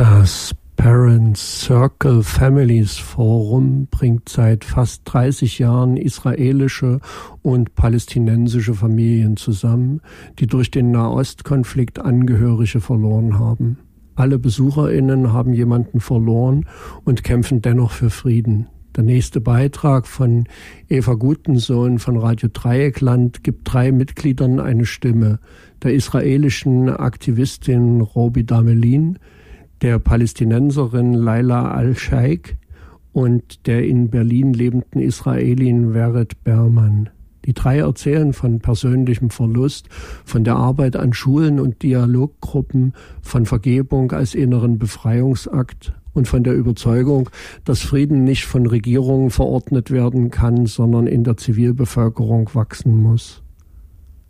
Das Parent Circle Families Forum bringt seit fast 30 Jahren israelische und palästinensische Familien zusammen, die durch den Nahostkonflikt Angehörige verloren haben. Alle BesucherInnen haben jemanden verloren und kämpfen dennoch für Frieden. Der nächste Beitrag von Eva Gutensohn von Radio Dreieckland gibt 3 Mitgliedern eine Stimme: der israelischen Aktivistin Robi Damelin, der Palästinenserin Laila Al-Sheikh und der in Berlin lebenden Israelin Vered Berman. Die 3 erzählen von persönlichem Verlust, von der Arbeit an Schulen und Dialoggruppen, von Vergebung als inneren Befreiungsakt und von der Überzeugung, dass Frieden nicht von Regierungen verordnet werden kann, sondern in der Zivilbevölkerung wachsen muss.